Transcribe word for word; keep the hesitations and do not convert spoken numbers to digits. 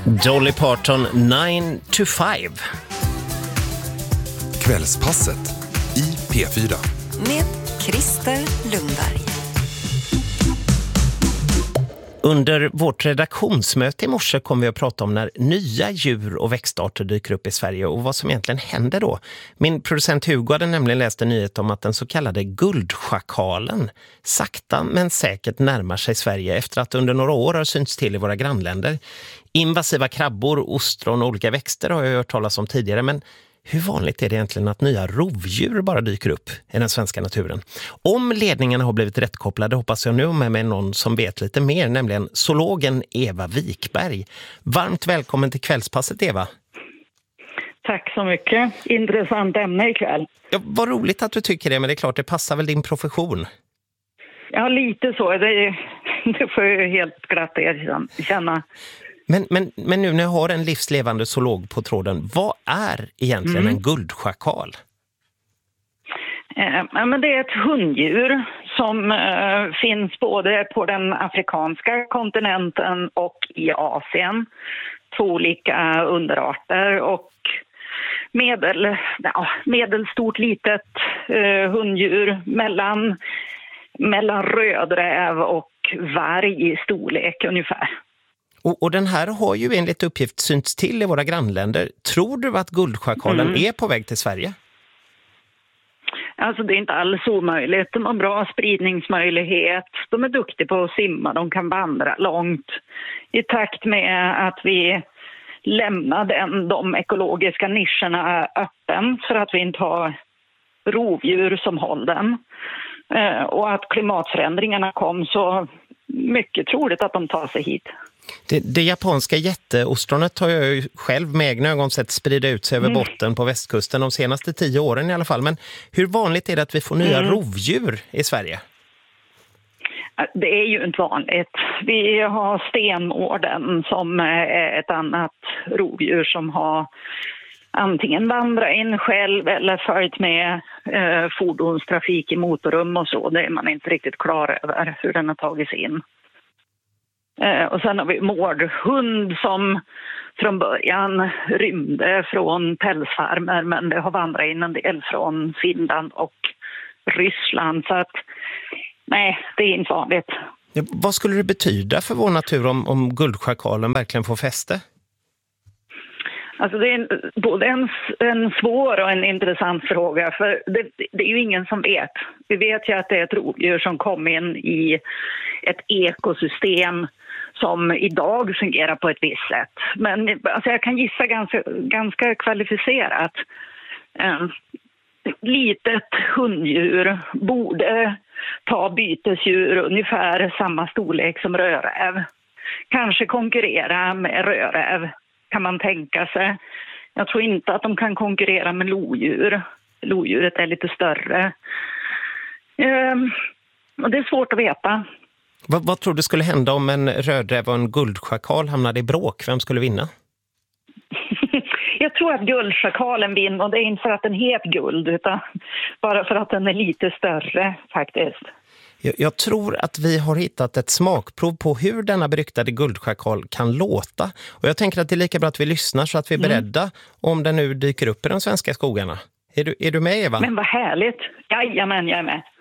Dolly Parton, nine to five. Kvällspasset i P fyra. Med Christer Lundberg. Under vårt redaktionsmöte i morse kommer vi att prata om när nya djur- och växtarter dyker upp i Sverige och vad som egentligen händer då. Min producent Hugo hade nämligen läst en nyhet om att den så kallade guldschakalen sakta men säkert närmar sig Sverige efter att under några år har synts till i våra grannländer. Invasiva krabbor, ostron och olika växter har jag hört talas om tidigare, men hur vanligt är det egentligen att nya rovdjur bara dyker upp i den svenska naturen? Om ledningarna har blivit rättkopplade hoppas jag nu med mig någon som vet lite mer, nämligen zoologen Eva Wikberg. Varmt välkommen till Kvällspasset, Eva. Tack så mycket. Intressant ämne ikväll. Ja, vad roligt att du tycker det, men det är klart det passar väl din profession. Ja, lite så. Det, det får jag helt glatt erkänna. Men, men, men nu när jag har en livslevande zoolog på tråden, vad är egentligen mm. en guldschakal? Eh, men det är ett hunddjur som eh, finns både på den afrikanska kontinenten och i Asien. Två olika underarter och medel, ja, medelstort litet eh, hunddjur mellan, mellan rödräv och varg i storlek ungefär. Och, och den här har ju enligt uppgift synts till i våra grannländer. Tror du att guldschakalen mm. är på väg till Sverige? Alltså det är inte alls omöjligt. De har bra spridningsmöjlighet. De är duktiga på att simma. De kan vandra långt. I takt med att vi lämnar den, de ekologiska nischerna öppen för att vi inte har rovdjur som håller den. Eh, och att klimatförändringarna kom så mycket troligt att de tar sig hit. Det, det japanska jätteostronet har jag ju själv med egna ögon sett sprida ut sig över mm. botten på västkusten de senaste tio åren i alla fall. Men hur vanligt är det att vi får nya mm. rovdjur i Sverige? Det är ju inte vanligt. Vi har stenmården som är ett annat rovdjur som har antingen vandrat in själv eller följt med eh, fordonstrafik i motorrum och så. Det är man inte riktigt klar över hur den har tagits in. Eh, och sen har vi mårdhund som från början rymde från pälsfarmer, men det har vandrat in en del från Finland och Ryssland. Så att nej, det är inte vanligt. Ja, vad skulle det betyda för vår natur om, om guldschakalen verkligen får fäste? Alltså det är en, både en, en svår och en intressant fråga, för det, det är ju ingen som vet. Vi vet ju att det är ett rovdjur som kom in i ett ekosystem som idag fungerar på ett visst sätt. Men alltså jag kan gissa ganska, ganska kvalificerat. Eh, litet hunddjur borde ta bytesdjur ungefär samma storlek som rödräv. Kanske konkurrera med rödräv. Kan man tänka sig. Jag tror inte att de kan konkurrera med lodjur. Lodjuret är lite större. Ehm, och det är svårt att veta. Vad, vad tror du skulle hända om en rödräv och en guldschakal hamnade i bråk? Vem skulle vinna? Jag tror att guldschakalen vinner, och det är inte för att den heter guld utan bara för att den är lite större faktiskt. Jag, jag tror att vi har hittat ett smakprov på hur denna beryktade guldschakal kan låta. Och jag tänker att det är lika bra att vi lyssnar så att vi är beredda mm. om den nu dyker upp i de svenska skogarna. Är du, är du med, Eva? Men vad härligt. Jajamän, jag är med.